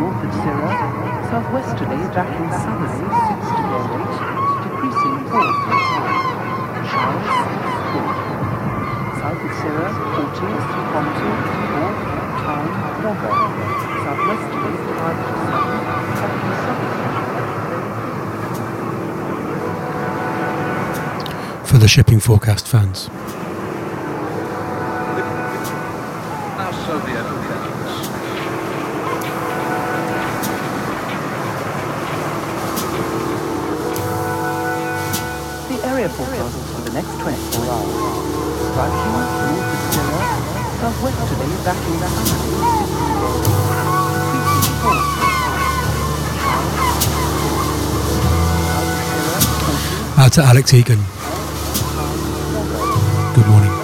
north of Syrah, southwesterly backing southerly 6 to Warwick, decreasing 4 to Charles 4. South of Syrah, 40 to Ponty, north, Town, Wagga, southwesterly 5 to 7, backing southerly. For the shipping forecast fans. Now Soviet opinions. The area forecast for the next 24 hours. Viking, north of Syrah, southwesterly backing southerly 6 to Warwick, decreasing 4 to Out to Alex Egan. Good morning.